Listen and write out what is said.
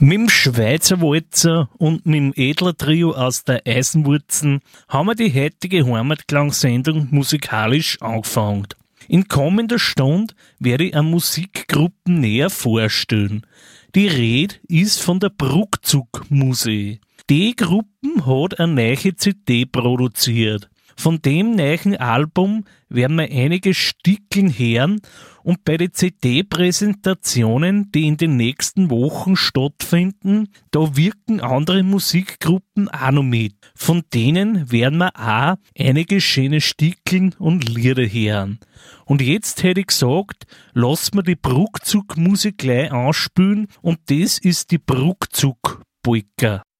Mit dem Schweizer Walzer und mit dem Edler-Trio aus der Eisenwurzen haben wir die heutige Heimatklang-Sendung musikalisch angefangen. In kommender Stunde werde ich eine Musikgruppe näher vorstellen. Die Rede ist von der Bruckzug-Musik. Die Gruppe hat eine neue CD produziert. Von dem neuen Album werden wir einige Stickeln hören und bei den CD-Präsentationen, die in den nächsten Wochen stattfinden, da wirken andere Musikgruppen auch noch mit. Von denen werden wir auch einige schöne Stickeln und Lieder hören. Und jetzt hätte ich gesagt, lass mir die Bruckzug-Musik gleich anspielen und das ist die Bruckzug-Polka.